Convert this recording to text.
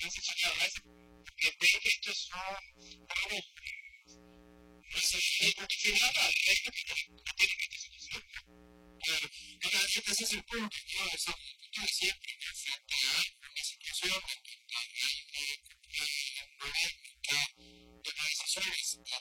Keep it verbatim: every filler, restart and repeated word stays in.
piensa señor Rice, que ve que estos son algo no sé, porque nada, es que tiene que ser claro, entonces ese es el punto, ¿no? Eso, yo siempre que frente a una situación en donde hay una política de decisiones